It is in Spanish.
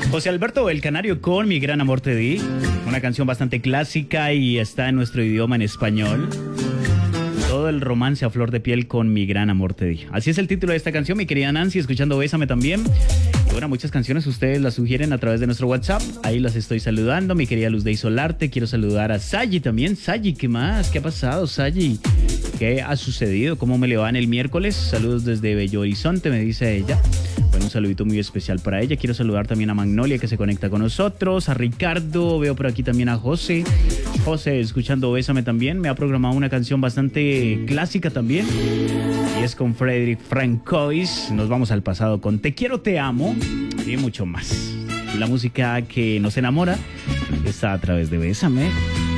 José Alberto el Canario con Mi Gran Amor Te Di, una canción bastante clásica y está en nuestro idioma en español. Todo el romance a flor de piel con Mi Gran Amor Te Di. Así es el título de esta canción, mi querida Nancy, escuchando Bésame también. Y bueno, muchas canciones ustedes las sugieren a través de nuestro WhatsApp. Ahí las estoy saludando, mi querida Luz de Isolarte. Quiero saludar a Sayi también. Sayi, ¿qué más? ¿Qué ha pasado, Sayi? ¿Qué ha sucedido? ¿Cómo me le va en el miércoles? Saludos desde Bello Horizonte, me dice ella. Bueno, un saludito muy especial para ella. Quiero saludar también a Magnolia, que se conecta con nosotros, a Ricardo, veo por aquí también a José. José, escuchando Bésame también, me ha programado una canción bastante clásica también. Y es con Frederick Francois. Nos vamos al pasado con Te Quiero, Te Amo y mucho más. La música que nos enamora está a través de Bésame.